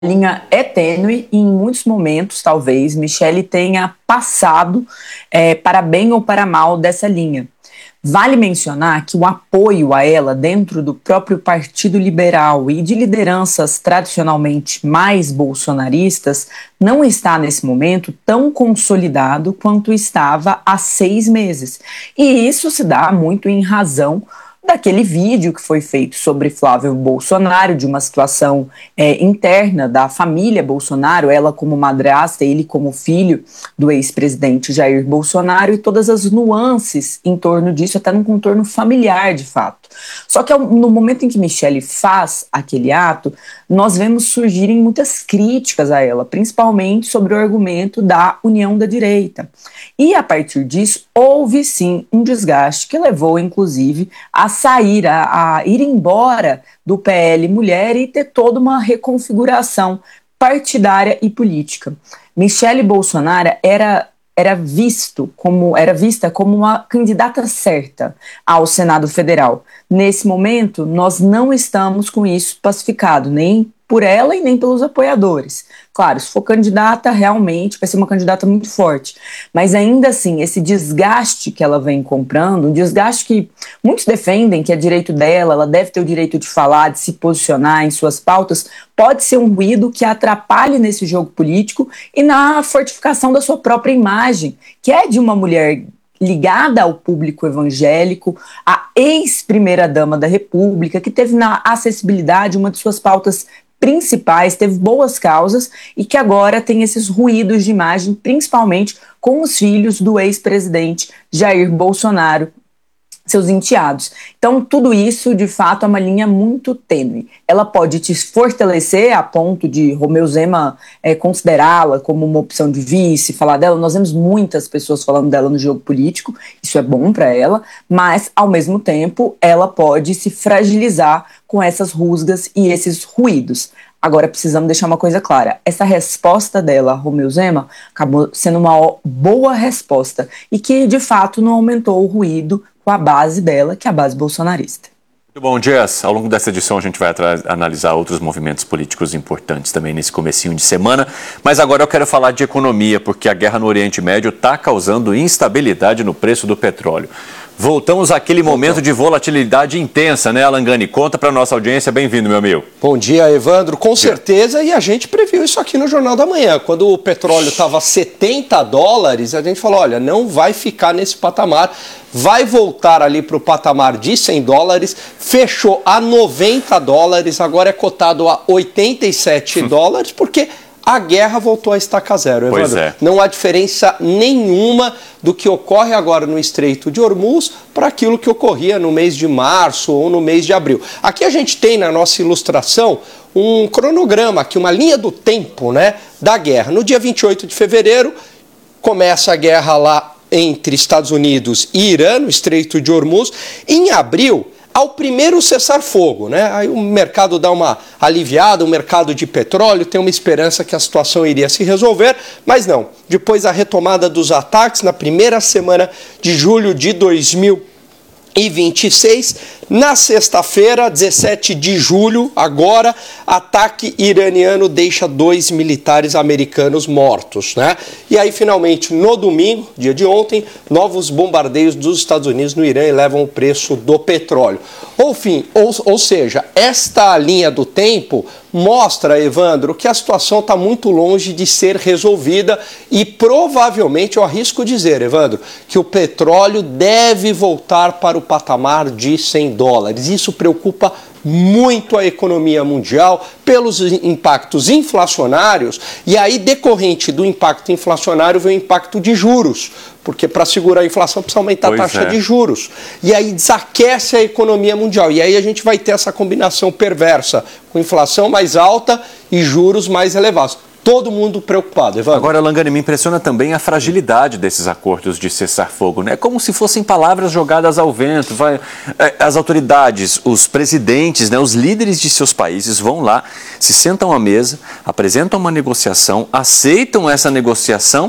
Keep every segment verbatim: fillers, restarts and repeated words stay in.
linha é tênue e em muitos momentos, talvez, Michele tenha passado é, para bem ou para mal dessa linha. Vale mencionar que o apoio a ela dentro do próprio Partido Liberal e de lideranças tradicionalmente mais bolsonaristas não está, nesse momento, tão consolidado quanto estava há seis meses. E isso se dá muito em razão daquele vídeo que foi feito sobre Flávio Bolsonaro, de uma situação é, interna da família Bolsonaro, ela como madrasta, ele como filho do ex-presidente Jair Bolsonaro, e todas as nuances em torno disso, até num contorno familiar, de fato. Só que no momento em que Michele faz aquele ato, nós vemos surgirem muitas críticas a ela, principalmente sobre o argumento da união da direita. E a partir disso, houve sim um desgaste que levou, inclusive, a sair, a, a ir embora do P L Mulher e ter toda uma reconfiguração partidária e política. Michele Bolsonaro era, era, visto como, era vista como uma candidata certa ao Senado Federal. Nesse momento, nós não estamos com isso pacificado, nem por ela e nem pelos apoiadores. Claro, se for candidata, realmente vai ser uma candidata muito forte. Mas ainda assim, esse desgaste que ela vem comprando, um desgaste que muitos defendem que é direito dela, ela deve ter o direito de falar, de se posicionar em suas pautas, pode ser um ruído que atrapalhe nesse jogo político e na fortificação da sua própria imagem, que é de uma mulher ligada ao público evangélico, a ex-primeira-dama da República, que teve na acessibilidade uma de suas pautas principais, teve boas causas e que agora tem esses ruídos de imagem, principalmente com os filhos do ex-presidente Jair Bolsonaro, seus enteados. Então, tudo isso, de fato, é uma linha muito tênue. Ela pode te fortalecer a ponto de Romeu Zema é, considerá-la como uma opção de vice, falar dela. Nós vemos muitas pessoas falando dela no jogo político, isso é bom para ela, mas, ao mesmo tempo, ela pode se fragilizar com essas rusgas e esses ruídos. Agora, precisamos deixar uma coisa clara. Essa resposta dela, Romeu Zema, acabou sendo uma boa resposta e que, de fato, não aumentou o ruído com a base dela, que é a base bolsonarista. Muito bom, Jess. Ao longo dessa edição a gente vai analisar outros movimentos políticos importantes também nesse comecinho de semana. Mas agora eu quero falar de economia, porque a guerra no Oriente Médio está causando instabilidade no preço do petróleo. Voltamos àquele momento de volatilidade intensa, né, Alan Gani? Conta para a nossa audiência. Bem-vindo, meu amigo. Bom dia, Evandro. Com certeza, e a gente previu isso aqui no Jornal da Manhã. Quando o petróleo estava setenta dólares, a gente falou, olha, não vai ficar nesse patamar, vai voltar ali para o patamar de cem dólares, fechou a noventa dólares, agora é cotado a oitenta e sete dólares, porque a guerra voltou a estaca zero, Evandro. Pois é. Não há diferença nenhuma do que ocorre agora no Estreito de Hormuz para aquilo que ocorria no mês de março ou no mês de abril. Aqui a gente tem na nossa ilustração um cronograma, aqui uma linha do tempo, né, da guerra. No dia vinte e oito de fevereiro começa a guerra lá entre Estados Unidos e Irã, no Estreito de Hormuz. Em abril, ao primeiro cessar-fogo, né? Aí o mercado dá uma aliviada, o mercado de petróleo tem uma esperança que a situação iria se resolver, mas não. Depois da retomada dos ataques, na primeira semana de julho de dois mil e vinte e seis, na sexta-feira, dezessete de julho, agora, ataque iraniano deixa dois militares americanos mortos, né? E aí, finalmente, no domingo, dia de ontem, novos bombardeios dos Estados Unidos no Irã elevam o preço do petróleo. Ou, fim, ou, ou seja, esta linha do tempo mostra, Evandro, que a situação está muito longe de ser resolvida e provavelmente, eu arrisco dizer, Evandro, que o petróleo deve voltar para o patamar de cem dólares. Isso preocupa muito a economia mundial pelos impactos inflacionários e aí, decorrente do impacto inflacionário, vem o impacto de juros, porque para segurar a inflação precisa aumentar pois a taxa é. de juros. E aí desaquece a economia mundial. E aí a gente vai ter essa combinação perversa, com inflação mais alta e juros mais elevados. Todo mundo preocupado, Evandro. Agora, Alan Gani, me impressiona também a fragilidade desses acordos de cessar-fogo, né? Como se fossem palavras jogadas ao vento. Vai, as autoridades, os presidentes, né, os líderes de seus países vão lá, se sentam à mesa, apresentam uma negociação, aceitam essa negociação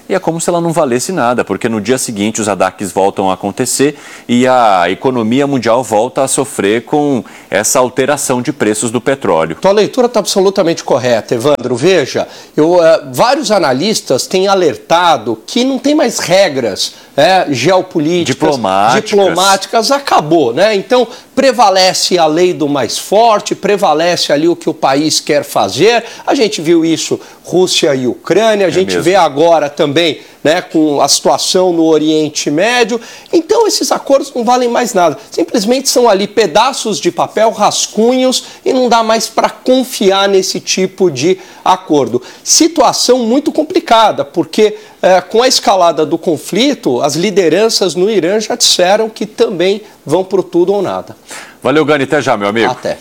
e é como se ela não valesse nada, porque no dia seguinte os ataques voltam a acontecer e a economia mundial volta a sofrer com essa alteração de preços do petróleo. Tua leitura está absolutamente correta, Evandro. Veja, eu, uh, vários analistas têm alertado que não tem mais regras é, geopolíticas, diplomáticas. diplomáticas, acabou, né? Então, prevalece a lei do mais forte, prevalece ali o que o país quer fazer. A gente viu isso, Rússia e Ucrânia, a é gente mesmo. vê agora também, né, com a situação no Oriente Médio. Então, esses acordos não valem mais nada. Simplesmente são ali pedaços de papel, rascunhos, e não dá mais para confiar nesse tipo de acordo. Situação muito complicada, porque é, com a escalada do conflito, as lideranças no Irã já disseram que também vão pro tudo ou nada. Valeu, Gani. Até já, meu amigo. Até.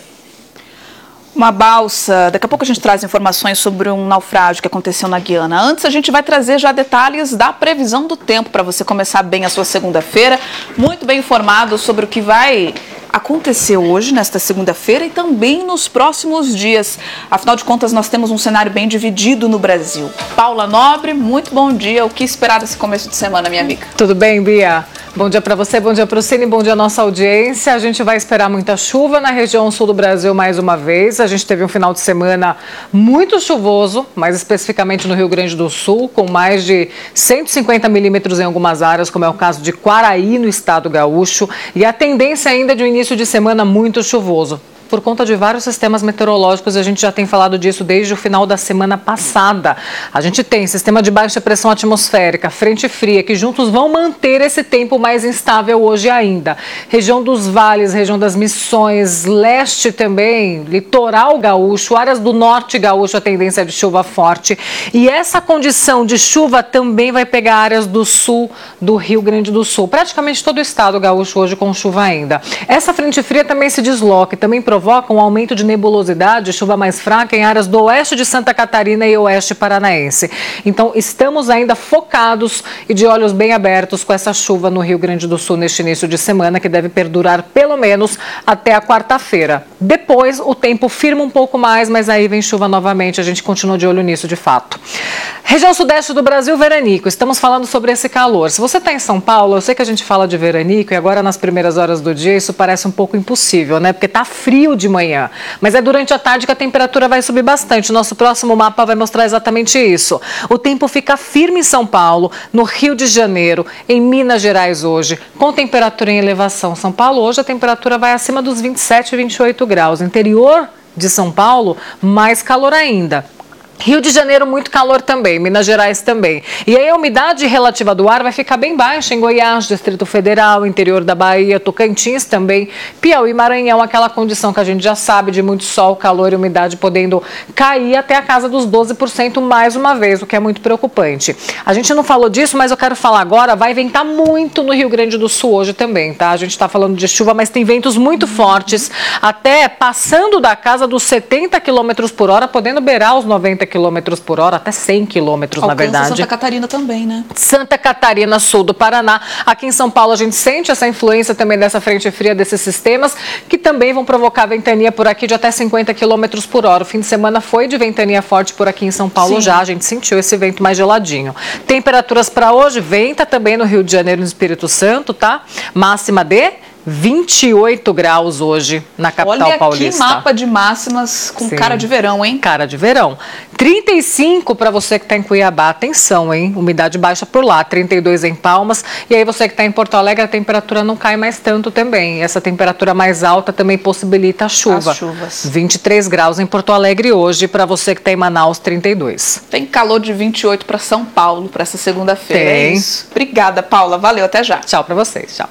Uma balsa, daqui a pouco a gente traz informações sobre um naufrágio que aconteceu na Guiana. Antes a gente vai trazer já detalhes da previsão do tempo para você começar bem a sua segunda-feira, muito bem informado sobre o que vai acontecer hoje, nesta segunda-feira e também nos próximos dias. Afinal de contas, nós temos um cenário bem dividido no Brasil. Paula Nobre, muito bom dia. O que esperar desse começo de semana, minha amiga? Tudo bem, Bia? Bom dia para você, bom dia para o Cine, bom dia à nossa audiência. A gente vai esperar muita chuva na região sul do Brasil mais uma vez. A gente teve um final de semana muito chuvoso, mais especificamente no Rio Grande do Sul, com mais de cento e cinquenta milímetros em algumas áreas, como é o caso de Quaraí, no estado gaúcho. E a tendência ainda de um início de semana muito chuvoso, por conta de vários sistemas meteorológicos. A gente já tem falado disso desde o final da semana passada. A gente tem sistema de baixa pressão atmosférica, frente fria, que juntos vão manter esse tempo mais instável hoje ainda. Região dos vales, região das Missões, leste também, litoral gaúcho, áreas do norte gaúcho, a tendência é de chuva forte. E essa condição de chuva também vai pegar áreas do sul do Rio Grande do Sul. Praticamente todo o estado gaúcho hoje com chuva ainda. Essa frente fria também se desloca e também provoca um aumento de nebulosidade, chuva mais fraca em áreas do oeste de Santa Catarina e oeste paranaense. Então, estamos ainda focados e de olhos bem abertos com essa chuva no Rio Grande do Sul neste início de semana, que deve perdurar pelo menos até a quarta-feira. Depois, o tempo firma um pouco mais, mas aí vem chuva novamente. A gente continua de olho nisso, de fato. Região sudeste do Brasil, veranico. Estamos falando sobre esse calor. Se você está em São Paulo, eu sei que a gente fala de veranico e agora nas primeiras horas do dia isso parece um pouco impossível, né? Porque está frio de manhã, mas é durante a tarde que a temperatura vai subir bastante. O nosso próximo mapa vai mostrar exatamente isso. O tempo fica firme em São Paulo, no Rio de Janeiro, em Minas Gerais hoje, com temperatura em elevação. São Paulo hoje a temperatura vai acima dos vinte e sete, vinte e oito graus. Interior de São Paulo, mais calor ainda. Rio de Janeiro, muito calor também, Minas Gerais também. E aí a umidade relativa do ar vai ficar bem baixa em Goiás, Distrito Federal, interior da Bahia, Tocantins também, Piauí, Maranhão, aquela condição que a gente já sabe de muito sol, calor e umidade podendo cair até a casa dos doze por cento mais uma vez, o que é muito preocupante. A gente não falou disso, mas eu quero falar agora, vai ventar muito no Rio Grande do Sul hoje também, tá? A gente está falando de chuva, mas tem ventos muito fortes, até passando da casa dos setenta quilômetros por hora, podendo beirar os noventa quilômetros por hora, até cem quilômetros, na verdade. Santa Catarina também, né? Santa Catarina, sul do Paraná. Aqui em São Paulo a gente sente essa influência também dessa frente fria, desses sistemas, que também vão provocar ventania por aqui de até cinquenta quilômetros por hora. O fim de semana foi de ventania forte por aqui em São Paulo. Sim. Já. A gente sentiu esse vento mais geladinho. Temperaturas para hoje, venta também no Rio de Janeiro e no Espírito Santo, tá? Máxima de vinte e oito graus hoje na capital Olha paulista. Olha que mapa de máximas com Sim. cara de verão, hein? Cara de verão. trinta e cinco para você que está em Cuiabá. Atenção, hein? Umidade baixa por lá. trinta e dois em Palmas. E aí você que está em Porto Alegre, a temperatura não cai mais tanto também. Essa temperatura mais alta também possibilita a chuva. As chuvas. vinte e três graus em Porto Alegre hoje. Para você que está em Manaus, trinta e dois. Tem calor de vinte e oito para São Paulo para essa segunda-feira. Tem. É isso. Obrigada, Paula. Valeu. Até já. Tchau para vocês. Tchau.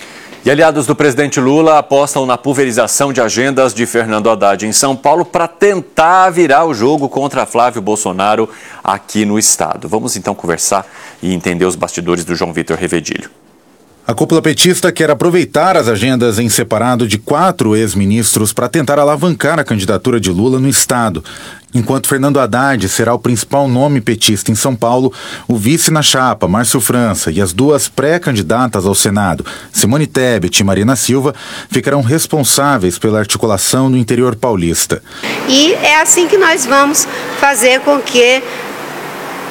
E aliados do presidente Lula apostam na pulverização de agendas de Fernando Haddad em São Paulo para tentar virar o jogo contra Flávio Bolsonaro aqui no estado. Vamos então conversar e entender os bastidores do João Vitor Revedilho. A cúpula petista quer aproveitar as agendas em separado de quatro ex-ministros para tentar alavancar a candidatura de Lula no estado. Enquanto Fernando Haddad será o principal nome petista em São Paulo, o vice na chapa, Márcio França, e as duas pré-candidatas ao Senado, Simone Tebet e Marina Silva, ficarão responsáveis pela articulação no interior paulista. E é assim que nós vamos fazer com que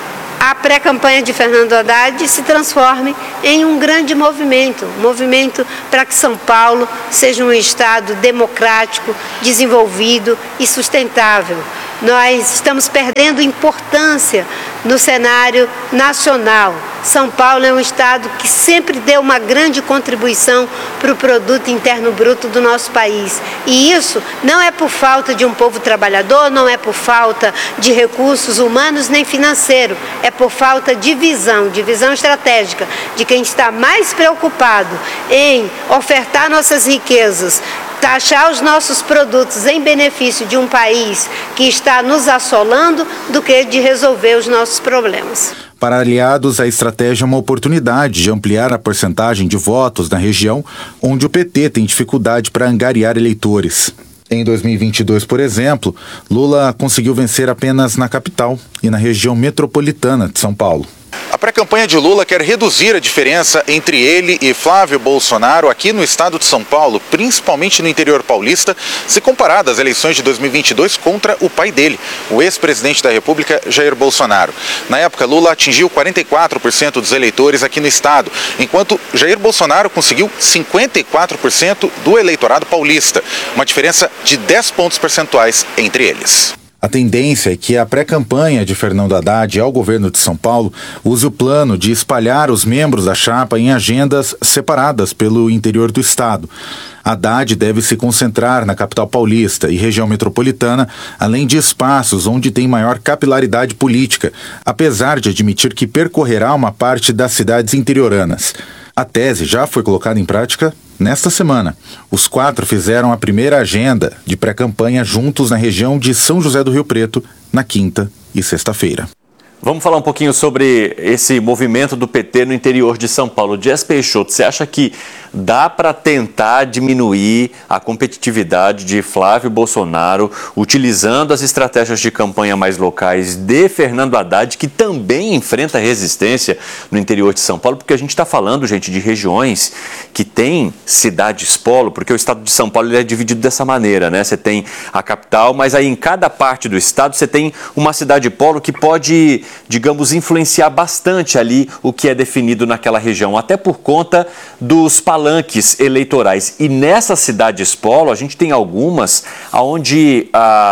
a pré-campanha de Fernando Haddad se transforme em um grande movimento, um movimento para que São Paulo seja um estado democrático, desenvolvido e sustentável. Nós estamos perdendo importância no cenário nacional. São Paulo é um estado que sempre deu uma grande contribuição para o produto interno bruto do nosso país. E isso não é por falta de um povo trabalhador, não é por falta de recursos humanos nem financeiros, é por falta de visão, de visão estratégica, de quem está mais preocupado em ofertar nossas riquezas, taxar os nossos produtos em benefício de um país que está nos assolando, do que de resolver os nossos problemas. Para aliados, a estratégia é uma oportunidade de ampliar a porcentagem de votos na região onde o P T tem dificuldade para angariar eleitores. Em dois mil e vinte e dois, por exemplo, Lula conseguiu vencer apenas na capital e na região metropolitana de São Paulo. A pré-campanha de Lula quer reduzir a diferença entre ele e Flávio Bolsonaro aqui no estado de São Paulo, principalmente no interior paulista, se comparado às eleições de dois mil e vinte e dois contra o pai dele, o ex-presidente da República, Jair Bolsonaro. Na época, Lula atingiu quarenta e quatro por cento dos eleitores aqui no estado, enquanto Jair Bolsonaro conseguiu cinquenta e quatro por cento do eleitorado paulista, uma diferença de dez pontos percentuais entre eles. A tendência é que a pré-campanha de Fernando Haddad ao governo de São Paulo use o plano de espalhar os membros da chapa em agendas separadas pelo interior do estado. Haddad deve se concentrar na capital paulista e região metropolitana, além de espaços onde tem maior capilaridade política, apesar de admitir que percorrerá uma parte das cidades interioranas. A tese já foi colocada em prática nesta semana. Os quatro fizeram a primeira agenda de pré-campanha juntos na região de São José do Rio Preto, na quinta e sexta-feira. Vamos falar um pouquinho sobre esse movimento do P T no interior de São Paulo. Dias Peixoto, você acha que dá para tentar diminuir a competitividade de Flávio Bolsonaro utilizando as estratégias de campanha mais locais de Fernando Haddad, que também enfrenta resistência no interior de São Paulo? Porque a gente está falando, gente, de regiões que têm cidades polo, porque o estado de São Paulo ele é dividido dessa maneira, né? Você tem a capital, mas aí em cada parte do estado você tem uma cidade polo que pode, digamos, influenciar bastante ali o que é definido naquela região, até por conta dos palanques eleitorais. E nessas cidades polo, a gente tem algumas onde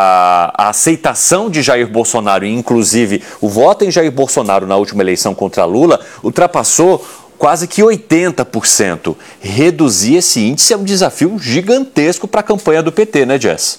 a, a aceitação de Jair Bolsonaro, e inclusive o voto em Jair Bolsonaro na última eleição contra Lula, ultrapassou quase que oitenta por cento. Reduzir esse índice é um desafio gigantesco para a campanha do P T, né, Jess?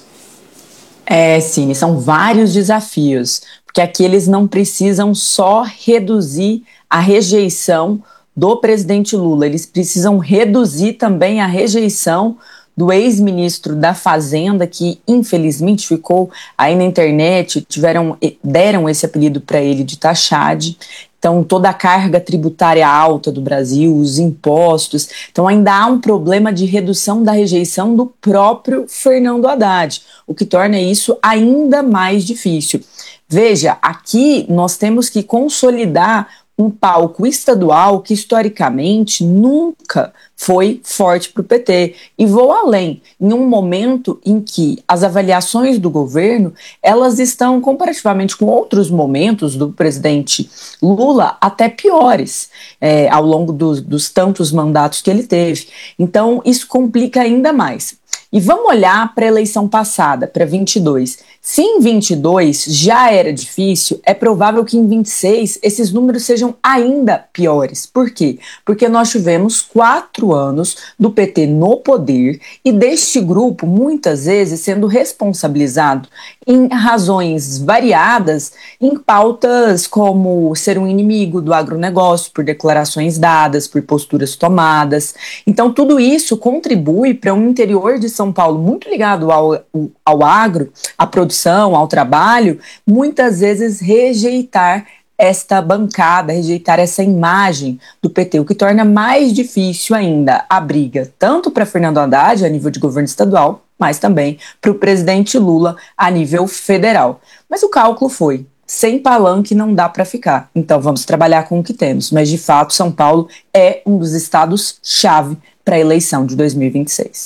É, sim, são vários desafios, porque aqui eles não precisam só reduzir a rejeição do presidente Lula, eles precisam reduzir também a rejeição do ex-ministro da Fazenda, que infelizmente ficou aí na internet, tiveram, deram esse apelido para ele de Taxade. Então, toda a carga tributária alta do Brasil, os impostos. Então, ainda há um problema de redução da rejeição do próprio Fernando Haddad, o que torna isso ainda mais difícil. Veja, aqui nós temos que consolidar um palco estadual que historicamente nunca foi forte para o P T. E vou além, em um momento em que as avaliações do governo, elas estão comparativamente com outros momentos do presidente Lula até piores, é, ao longo do, dos tantos mandatos que ele teve. Então isso complica ainda mais. E vamos olhar para a eleição passada, para vinte e dois. Se em vinte e dois já era difícil, é provável que em vinte e seis esses números sejam ainda piores. Por quê? Porque nós tivemos quatro anos do P T no poder e deste grupo, muitas vezes, sendo responsabilizado em razões variadas, em pautas como ser um inimigo do agronegócio, por declarações dadas, por posturas tomadas. Então, tudo isso contribui para um interior de São Paulo muito ligado ao, ao agro, à produção, ao trabalho, muitas vezes rejeitar esta bancada, rejeitar essa imagem do P T, o que torna mais difícil ainda a briga, tanto para Fernando Haddad, a nível de governo estadual, mas também para o presidente Lula, a nível federal. Mas o cálculo foi, sem palanque não dá para ficar, então vamos trabalhar com o que temos. Mas, de fato, São Paulo é um dos estados-chave para a eleição de dois mil e vinte e seis.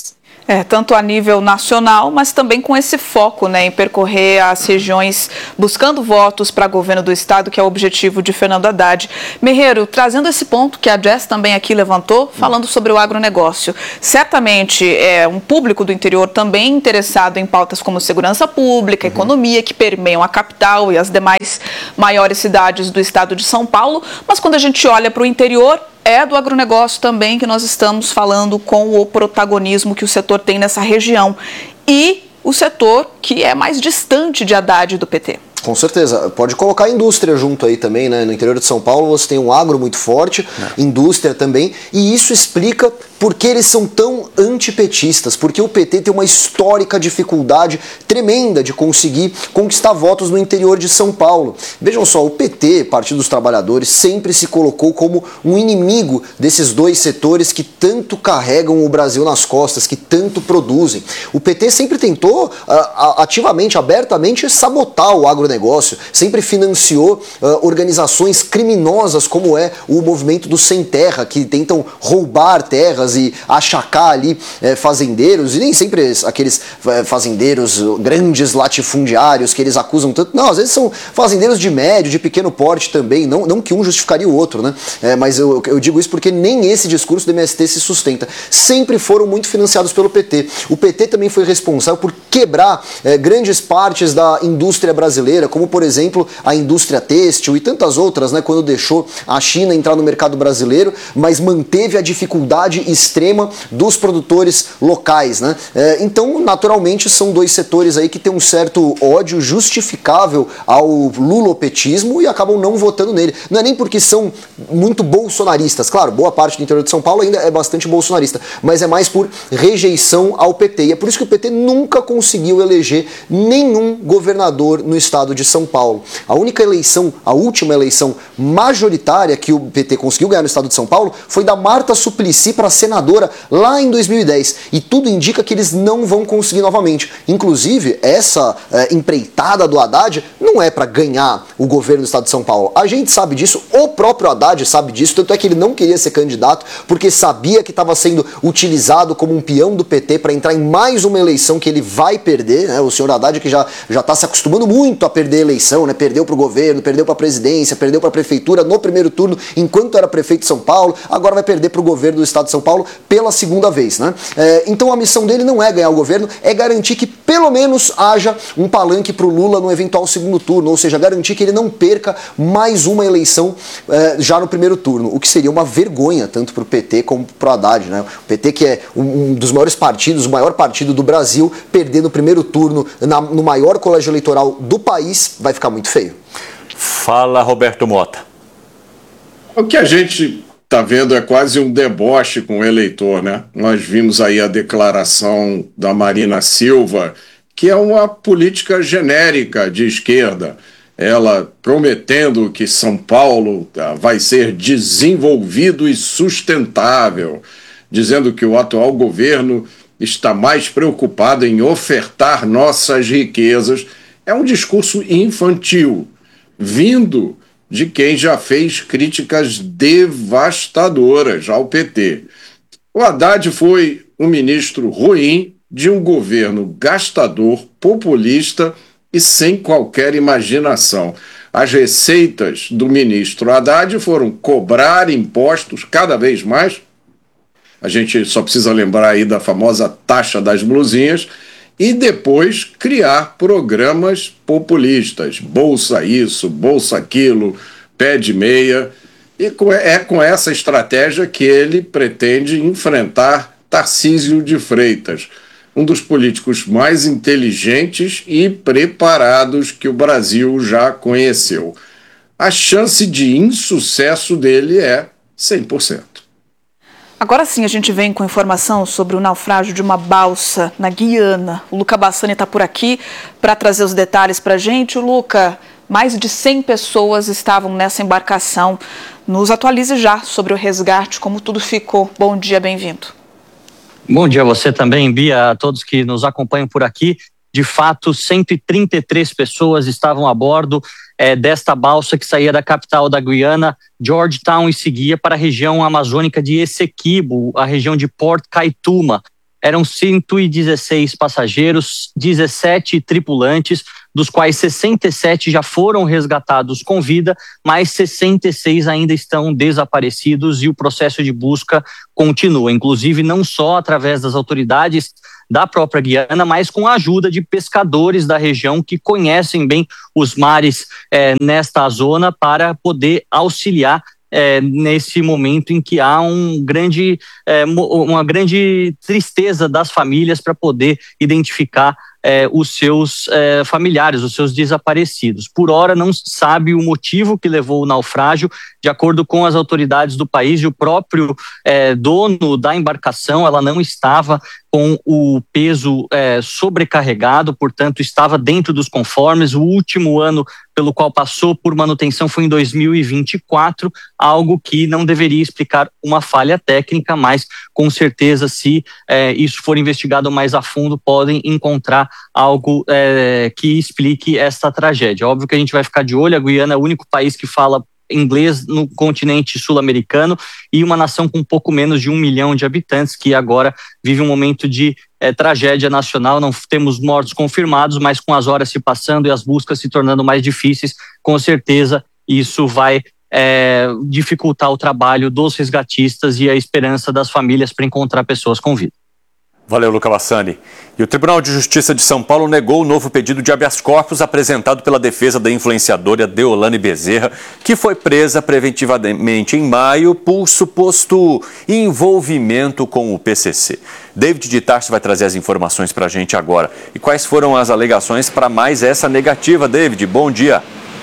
É, tanto a nível nacional, mas também com esse foco, né, em percorrer as regiões buscando votos para governo do estado, que é o objetivo de Fernando Haddad. Merreiro, trazendo esse ponto que a Jess também aqui levantou, falando sobre o agronegócio. Certamente é um público do interior também interessado em pautas como segurança pública, uhum. economia, que permeiam a capital e as demais maiores cidades do estado de São Paulo, mas quando a gente olha para o interior, é do agronegócio também que nós estamos falando, com o protagonismo que o setor tem nessa região e o setor que é mais distante de Haddad e do P T. Com certeza. Pode colocar a indústria junto aí também, né? No interior de São Paulo você tem um agro muito forte, é. indústria também, e isso explica por que eles são tão antipetistas, porque o P T tem uma histórica dificuldade tremenda de conseguir conquistar votos no interior de São Paulo. Vejam só, o P T, Partido dos Trabalhadores, sempre se colocou como um inimigo desses dois setores que tanto carregam o Brasil nas costas, que tanto produzem. O P T sempre tentou uh, ativamente, abertamente, sabotar o agronegócio, sempre financiou uh, organizações criminosas como é o movimento do Sem Terra, que tentam roubar terras e achacar ali é, fazendeiros, e nem sempre aqueles é, fazendeiros grandes latifundiários que eles acusam tanto, não, às vezes são fazendeiros de médio, de pequeno porte também, não, não que um justificaria o outro, né? É, mas eu, eu digo isso porque nem esse discurso do M S T se sustenta. Sempre foram muito financiados pelo P T. O P T também foi responsável por quebrar é, grandes partes da indústria brasileira, como por exemplo a indústria têxtil e tantas outras, né, quando deixou a China entrar no mercado brasileiro, mas manteve a dificuldade extrema dos produtores locais, né? É, então, naturalmente, são dois setores aí que têm um certo ódio justificável ao lulopetismo e acabam não votando nele. Não é nem porque são muito bolsonaristas, claro, boa parte do interior de São Paulo ainda é bastante bolsonarista, mas é mais por rejeição ao P T. E é por isso que o P T nunca conseguiu eleger nenhum governador no estado de São Paulo. A única eleição, a última eleição majoritária que o P T conseguiu ganhar no estado de São Paulo foi da Marta Suplicy para senadora lá em dois mil e dez, e tudo indica que eles não vão conseguir novamente. Inclusive, essa é, empreitada do Haddad não é para ganhar o governo do estado de São Paulo. A gente sabe disso, o próprio Haddad sabe disso, tanto é que ele não queria ser candidato, porque sabia que estava sendo utilizado como um peão do P T para entrar em mais uma eleição que ele vai perder, né? O senhor Haddad que já já está se acostumando muito a perder a eleição, né? Perdeu para o governo, perdeu para a presidência, perdeu para a prefeitura no primeiro turno, enquanto era prefeito de São Paulo, agora vai perder para o governo do estado de São Paulo pela segunda vez, né? É, então a missão dele não é ganhar o governo, é garantir que pelo menos haja um palanque para o Lula no eventual segundo turno, ou seja, garantir que ele não perca mais uma eleição é, já no primeiro turno, o que seria uma vergonha tanto para o P T como para o Haddad, né? O P T, que é um dos maiores partidos, o maior partido do Brasil, perder no primeiro turno na, no maior colégio eleitoral do país, vai ficar muito feio. Fala, Roberto Mota. O que a gente está vendo é quase um deboche com o eleitor, né? Nós vimos aí a declaração da Marina Silva, que é uma política genérica de esquerda, ela prometendo que São Paulo vai ser desenvolvido e sustentável, dizendo que o atual governo está mais preocupado em ofertar nossas riquezas. É um discurso infantil, vindo de quem já fez críticas devastadoras ao P T. O Haddad foi um ministro ruim de um governo gastador, populista e sem qualquer imaginação. As receitas do ministro Haddad foram cobrar impostos cada vez mais. A gente só precisa lembrar aí da famosa taxa das blusinhas, e depois criar programas populistas, bolsa isso, bolsa aquilo, pé de meia, e é com essa estratégia que ele pretende enfrentar Tarcísio de Freitas, um dos políticos mais inteligentes e preparados que o Brasil já conheceu. A chance de insucesso dele é cem por cento. Agora sim a gente vem com informação sobre o naufrágio de uma balsa na Guiana. O Luca Bassani está por aqui para trazer os detalhes para a gente. O Luca, mais de cem pessoas estavam nessa embarcação. Nos atualize já sobre o resgate, como tudo ficou. Bom dia, bem-vindo. Bom dia a você também, Bia, a todos que nos acompanham por aqui. De fato, cento e trinta e três pessoas estavam a bordo é, desta balsa que saía da capital da Guiana, Georgetown, e seguia para a região amazônica de Essequibo, a região de Port Kaituma. eram cento e dezesseis passageiros, dezessete tripulantes, dos quais sessenta e sete já foram resgatados com vida, mas sessenta e seis ainda estão desaparecidos e o processo de busca continua, inclusive não só através das autoridades da própria Guiana, mas com a ajuda de pescadores da região que conhecem bem os mares é, nesta zona para poder auxiliar É, nesse momento em que há um grande, é, uma grande tristeza das famílias para poder identificar é, os seus é, familiares, os seus desaparecidos. Por hora não se sabe o motivo que levou o naufrágio. De acordo com as autoridades do país e o próprio é, dono da embarcação, ela não estava com o peso é, sobrecarregado, portanto estava dentro dos conformes. O último ano pelo qual passou por manutenção foi em dois mil e vinte e quatro, algo que não deveria explicar uma falha técnica, mas com certeza, se é, isso for investigado mais a fundo, podem encontrar algo é, que explique esta tragédia. Óbvio que a gente vai ficar de olho, a Guiana é o único país que fala inglês no continente sul-americano e uma nação com um pouco menos de um milhão de habitantes que agora vive um momento de é, tragédia nacional. Não temos mortos confirmados, mas com as horas se passando e as buscas se tornando mais difíceis, com certeza isso vai é, dificultar o trabalho dos resgatistas e a esperança das famílias para encontrar pessoas com vida. Valeu, Luca Bassani. E o Tribunal de Justiça de São Paulo negou o novo pedido de habeas corpus apresentado pela defesa da influenciadora Deolane Bezerra, que foi presa preventivamente em maio por suposto envolvimento com o P C C. David de Tarso vai trazer as informações para a gente agora. E quais foram as alegações para mais essa negativa, David? Bom dia.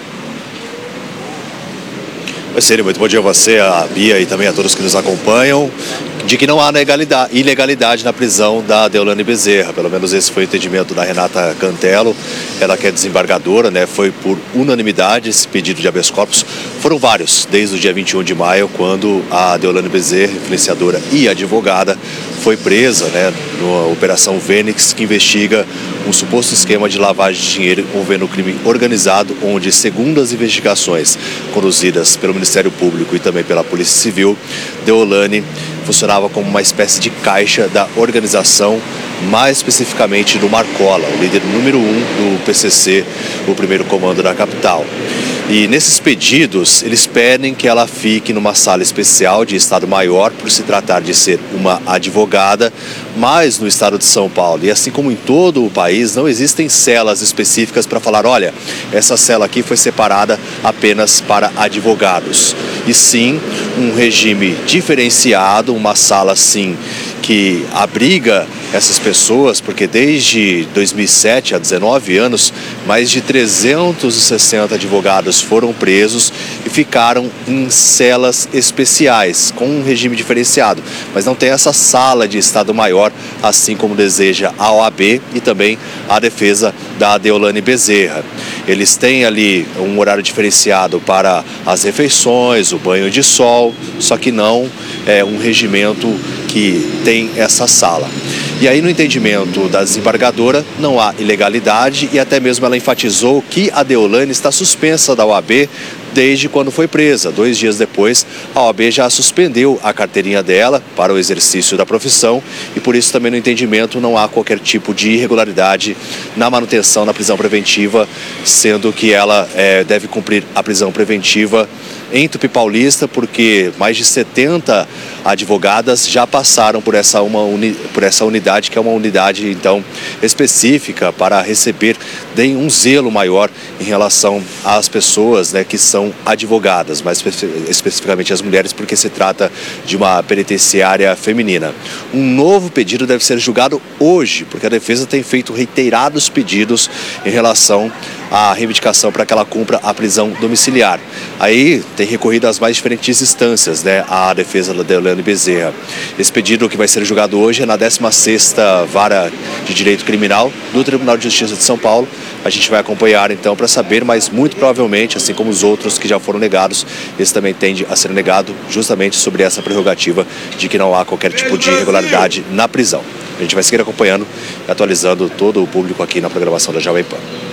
Oi, Ciro, muito bom dia a você, a Bia e também a todos que nos acompanham, de que não há ilegalidade na prisão da Deolane Bezerra. Pelo menos esse foi o entendimento da Renata Cantelo, ela que é desembargadora, né? Foi por unanimidade esse pedido de habeas corpus. Foram vários, desde o dia vinte e um de maio, quando a Deolane Bezerra, influenciadora e advogada, foi presa, né, na Operação Fênix, que investiga um suposto esquema de lavagem de dinheiro envolvendo o crime organizado, onde, segundo as investigações conduzidas pelo Ministério Público e também pela Polícia Civil, Deolane funcionava como uma espécie de caixa da organização, mais especificamente do Marcola, o líder número um do P C C, o primeiro comando da capital. E nesses pedidos, eles pedem que ela fique numa sala especial de Estado Maior, por se tratar de ser uma advogada, mas no estado de São Paulo, e assim como em todo o país, não existem celas específicas para falar, olha, essa cela aqui foi separada apenas para advogados. E sim, um regime diferenciado, uma sala assim que abriga essas pessoas, porque desde dois mil e sete, há dezenove anos, mais de trezentos e sessenta advogados foram presos e ficaram em celas especiais, com um regime diferenciado. Mas não tem essa sala de Estado Maior, assim como deseja a O A B e também a defesa da Deolane Bezerra. Eles têm ali um horário diferenciado para as refeições, o banho de sol, só que não é um regimento que tem essa sala. E aí, no entendimento da desembargadora, não há ilegalidade e até mesmo ela enfatizou que a Deolane está suspensa da O A B desde quando foi presa. Dois dias depois, a O A B já suspendeu a carteirinha dela para o exercício da profissão e por isso também no entendimento não há qualquer tipo de irregularidade na manutenção na prisão preventiva, sendo que ela é, deve cumprir a prisão preventiva em Tupi Paulista, porque mais de setenta advogadas já passaram por essa, uma uni, por essa unidade, que é uma unidade, então, específica para receber de um zelo maior em relação às pessoas, né, que são advogadas, mais espe especificamente as mulheres, porque se trata de uma penitenciária feminina. Um novo pedido deve ser julgado hoje, porque a defesa tem feito reiterados pedidos em relação à reivindicação para que ela cumpra a prisão domiciliar. Aí tem recorrido às mais diferentes instâncias, né, a defesa da Deolane Bezerra. Esse pedido que vai ser julgado hoje é na décima sexta Vara de Direito Criminal do Tribunal de Justiça de São Paulo. A gente vai acompanhar então para saber, mas muito provavelmente, assim como os outros que já foram negados, esse também tende a ser negado justamente sobre essa prerrogativa de que não há qualquer tipo de irregularidade na prisão. A gente vai seguir acompanhando e atualizando todo o público aqui na programação da Jovem Pan.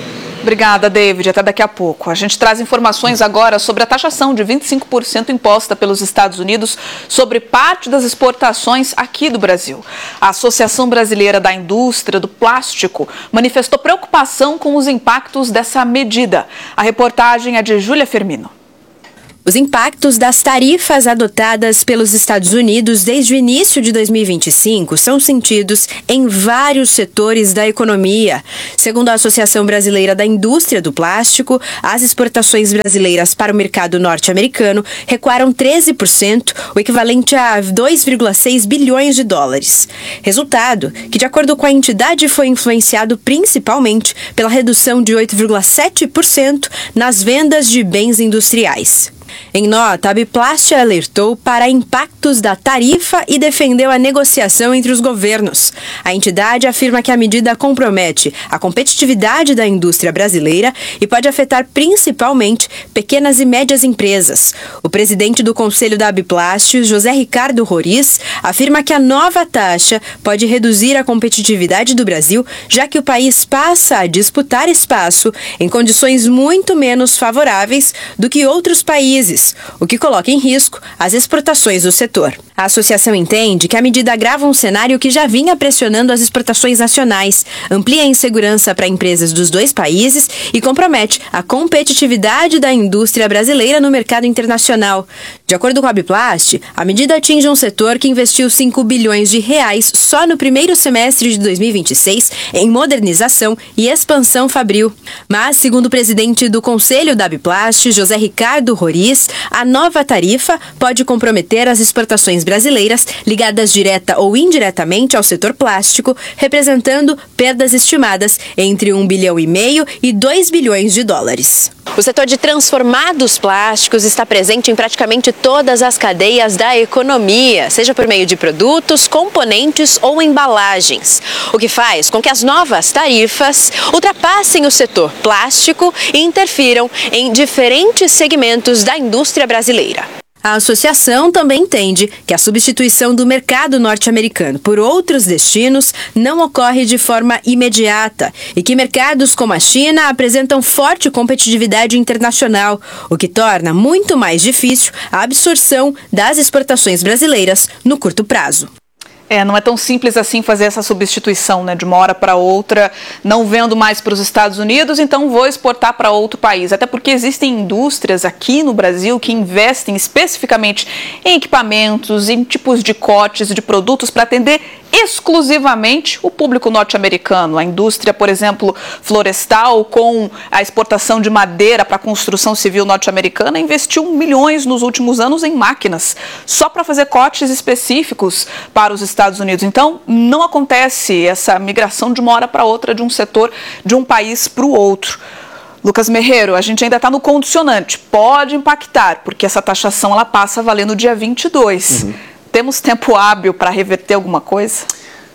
Obrigada, David. Até daqui a pouco. A gente traz informações agora sobre a taxação de vinte e cinco por cento imposta pelos Estados Unidos sobre parte das exportações aqui do Brasil. A Associação Brasileira da Indústria do Plástico manifestou preocupação com os impactos dessa medida. A reportagem é de Júlia Firmino. Os impactos das tarifas adotadas pelos Estados Unidos desde o início de dois mil e vinte e cinco são sentidos em vários setores da economia. Segundo a Associação Brasileira da Indústria do Plástico, as exportações brasileiras para o mercado norte-americano recuaram treze por cento, o equivalente a dois vírgula seis bilhões de dólares. Resultado que, de acordo com a entidade, foi influenciado principalmente pela redução de oito vírgula sete por cento nas vendas de bens industriais. Em nota, a Biplast alertou para impactos da tarifa e defendeu a negociação entre os governos. A entidade afirma que a medida compromete a competitividade da indústria brasileira e pode afetar principalmente pequenas e médias empresas. O presidente do Conselho da Biplast, José Ricardo Roriz, afirma que a nova taxa pode reduzir a competitividade do Brasil, já que o país passa a disputar espaço em condições muito menos favoráveis do que outros países, o que coloca em risco as exportações do setor. A associação entende que a medida agrava um cenário que já vinha pressionando as exportações nacionais, amplia a insegurança para empresas dos dois países e compromete a competitividade da indústria brasileira no mercado internacional. De acordo com a Biplast, a medida atinge um setor que investiu cinco bilhões de reais só no primeiro semestre de dois mil e vinte e seis em modernização e expansão fabril. Mas, segundo o presidente do Conselho da Biplast, José Ricardo Roriz, a nova tarifa pode comprometer as exportações brasileiras ligadas direta ou indiretamente ao setor plástico, representando perdas estimadas entre um bilhão e meio e dois bilhões de dólares. O setor de transformados plásticos está presente em praticamente todas as cadeias da economia, seja por meio de produtos, componentes ou embalagens, o que faz com que as novas tarifas ultrapassem o setor plástico e interfiram em diferentes segmentos da indústria brasileira. A associação também entende que a substituição do mercado norte-americano por outros destinos não ocorre de forma imediata e que mercados como a China apresentam forte competitividade internacional, o que torna muito mais difícil a absorção das exportações brasileiras no curto prazo. É, não é tão simples assim fazer essa substituição, né, de uma hora para outra, não vendo mais para os Estados Unidos, então vou exportar para outro país. Até porque existem indústrias aqui no Brasil que investem especificamente em equipamentos, em tipos de cortes de produtos para atender exclusivamente o público norte-americano. A indústria, por exemplo, florestal, com a exportação de madeira para a construção civil norte-americana, investiu milhões nos últimos anos em máquinas, só para fazer cortes específicos para os Estados Unidos. Então, não acontece essa migração de uma hora para outra de um setor de um país para o outro. Lucas Merreiro, a gente ainda está no condicionante, pode impactar, porque essa taxação ela passa a valer no dia vinte e dois. Uhum. Temos tempo hábil para reverter alguma coisa?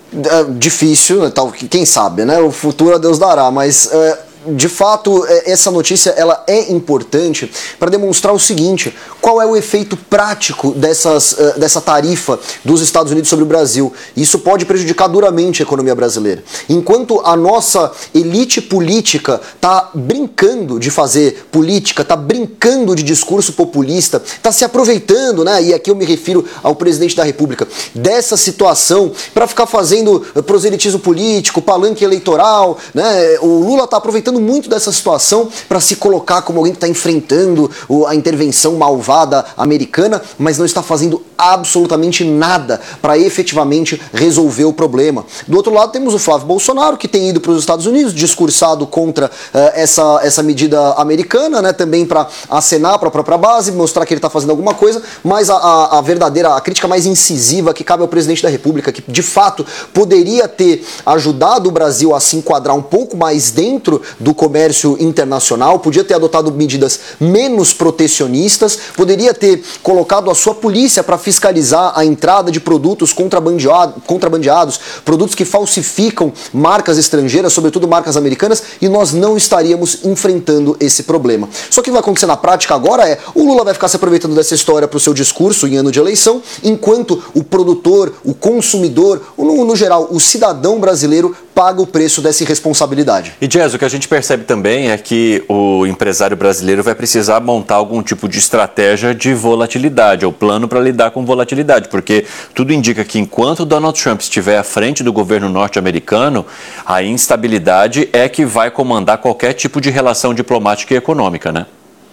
É difícil, tal, quem sabe, né? O futuro a Deus dará, mas é, de fato essa notícia ela é importante para demonstrar o seguinte: qual é o efeito prático dessas, dessa tarifa dos Estados Unidos sobre o Brasil. Isso pode prejudicar duramente a economia brasileira. Enquanto a nossa elite política está brincando de fazer política, está brincando de discurso populista, está se aproveitando, né? E aqui eu me refiro ao presidente da República, dessa situação para ficar fazendo proselitismo político, palanque eleitoral, né? O Lula está aproveitando muito dessa situação para se colocar como alguém que está enfrentando a intervenção malvada americana, mas não está fazendo absolutamente nada para efetivamente resolver o problema. Do outro lado temos o Flávio Bolsonaro, que tem ido para os Estados Unidos, discursado contra uh, essa, essa medida americana, né, também para acenar para a própria base, mostrar que ele está fazendo alguma coisa, mas a, a, a verdadeira, a crítica mais incisiva que cabe ao presidente da República, que de fato poderia ter ajudado o Brasil a se enquadrar um pouco mais dentro do comércio internacional, podia ter adotado medidas menos protecionistas, poderia ter colocado a sua polícia para fiscalizar a entrada de produtos contrabandeado, contrabandeados, produtos que falsificam marcas estrangeiras, sobretudo marcas americanas, e nós não estaríamos enfrentando esse problema. Só que o que vai acontecer na prática agora é, o Lula vai ficar se aproveitando dessa história para o seu discurso em ano de eleição, enquanto o produtor, o consumidor, no, no geral, o cidadão brasileiro paga o preço dessa irresponsabilidade. E, Jess, o que a gente percebe também é que o empresário brasileiro vai precisar montar algum tipo de estratégia de volatilidade, ou plano para lidar com volatilidade, porque tudo indica que enquanto Donald Trump estiver à frente do governo norte-americano, a instabilidade é que vai comandar qualquer tipo de relação diplomática e econômica, né?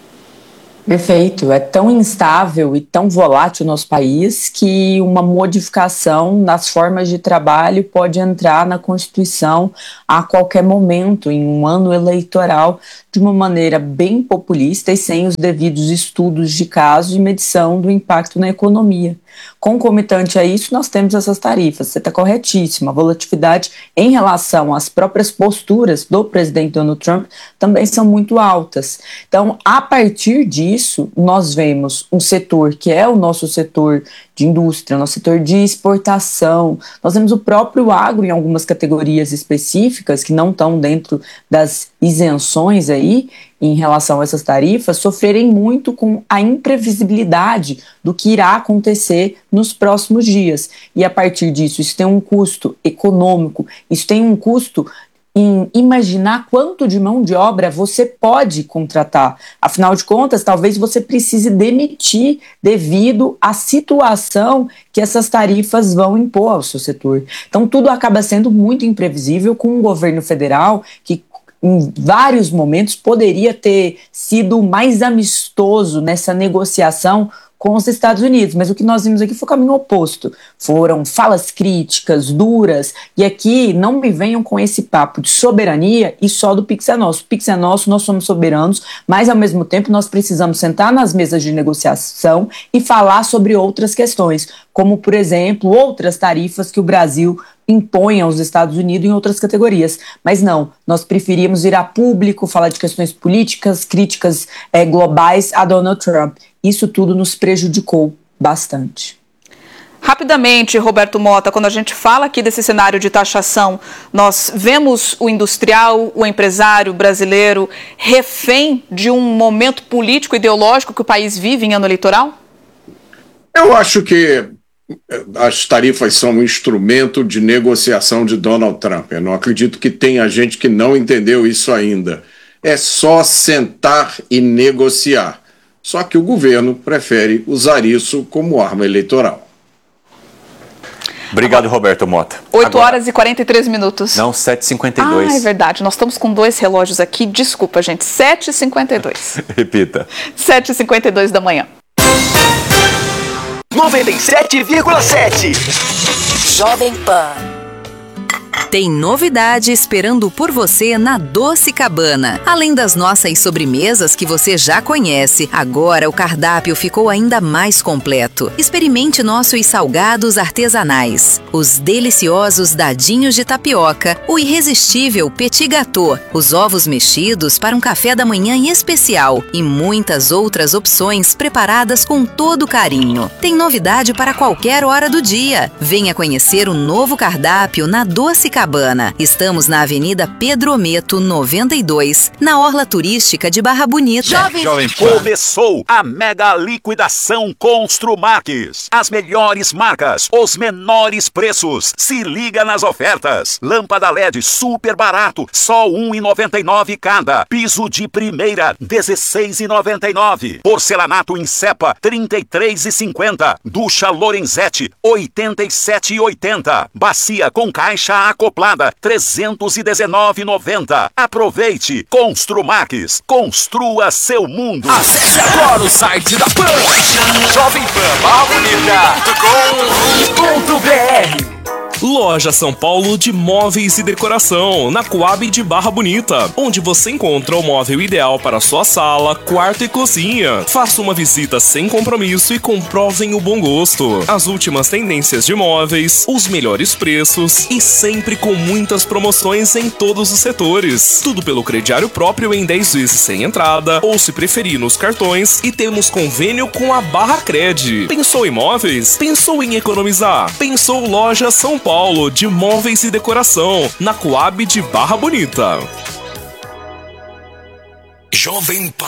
Perfeito. É tão instável e tão volátil o nosso país que uma modificação nas formas de trabalho pode entrar na Constituição a qualquer momento, em um ano eleitoral, de uma maneira bem populista e sem os devidos estudos de caso e medição do impacto na economia. Concomitante a isso, nós temos essas tarifas. Você está corretíssima. A volatilidade em relação às próprias posturas do presidente Donald Trump também são muito altas. Então, a partir disso, nós vemos um setor que é o nosso setor de indústria, nosso setor de exportação. Nós temos o próprio agro em algumas categorias específicas que não estão dentro das isenções aí, em relação a essas tarifas, sofrerem muito com a imprevisibilidade do que irá acontecer nos próximos dias. E a partir disso, isso tem um custo econômico, isso tem um custo em imaginar quanto de mão de obra você pode contratar. Afinal de contas, talvez você precise demitir devido à situação que essas tarifas vão impor ao seu setor. Então, tudo acaba sendo muito imprevisível com um governo federal que, em vários momentos, poderia ter sido mais amistoso nessa negociação com os Estados Unidos, mas o que nós vimos aqui foi o caminho oposto. Foram falas críticas, duras, e aqui não me venham com esse papo de soberania e só do Pix é nosso. O Pix é nosso, nós somos soberanos, mas ao mesmo tempo nós precisamos sentar nas mesas de negociação e falar sobre outras questões, como, por exemplo, outras tarifas que o Brasil impõe aos Estados Unidos em outras categorias. Mas não, nós preferimos ir a público, falar de questões políticas, críticas é, globais a Donald Trump. Isso tudo nos prejudicou bastante. Rapidamente, Roberto Mota, quando a gente fala aqui desse cenário de taxação, nós vemos o industrial, o empresário brasileiro refém de um momento político ideológico que o país vive em ano eleitoral? Eu acho que as tarifas são um instrumento de negociação de Donald Trump. Eu não acredito que tenha gente que não entendeu isso ainda. É só sentar e negociar. Só que o governo prefere usar isso como arma eleitoral. Obrigado, Roberto Mota. oito horas e quarenta e três minutos. Não, sete e cinquenta e dois. Ah, é verdade. Nós estamos com dois relógios aqui. Desculpa, gente. sete e cinquenta e dois. Repita. sete e cinquenta e dois da manhã. noventa e sete vírgula sete. Jovem Pan. Tem novidade esperando por você na Doce Cabana. Além das nossas sobremesas que você já conhece, agora o cardápio ficou ainda mais completo. Experimente nossos salgados artesanais, os deliciosos dadinhos de tapioca, o irresistível petit gâteau, os ovos mexidos para um café da manhã especial e muitas outras opções preparadas com todo carinho. Tem novidade para qualquer hora do dia. Venha conhecer o novo cardápio na Doce Cabana. Estamos na Avenida Pedro Ometo, noventa e dois, na Orla Turística de Barra Bonita. Jovem, Jovem Começou a mega liquidação Construmax. As melhores marcas, os menores preços. Se liga nas ofertas. Lâmpada L E D super barato, só um real e noventa e nove centavos cada. Piso de primeira, dezesseis reais e noventa e nove centavos. Porcelanato em cepa, trinta e três reais e cinquenta centavos. Ducha Lorenzetti, oitenta e sete reais e oitenta centavos. Bacia com caixa acoplada, trezentos e dezenove reais e noventa centavos. Aproveite. Construmax. Construa seu mundo. Acesse agora o site da Pan. jovem pan barra bonita ponto com ponto br. Loja São Paulo de Móveis e Decoração, na Coab de Barra Bonita, onde você encontra o móvel ideal para sua sala, quarto e cozinha. Faça uma visita sem compromisso e comprovem o bom gosto. As últimas tendências de móveis, os melhores preços e sempre com muitas promoções em todos os setores. Tudo pelo crediário próprio em dez vezes sem entrada, ou se preferir nos cartões, e temos convênio com a Barra Cred. Pensou em móveis? Pensou em economizar? Pensou Loja São Paulo de Móveis e Decoração, na Coab de Barra Bonita. Jovem Pan.